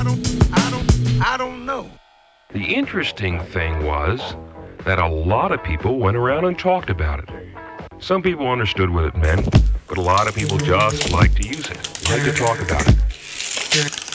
I don't know. The interesting thing was that a lot of people went around and talked about it. Some people understood what it meant, but a lot of people just liked to use it, liked to talk about it.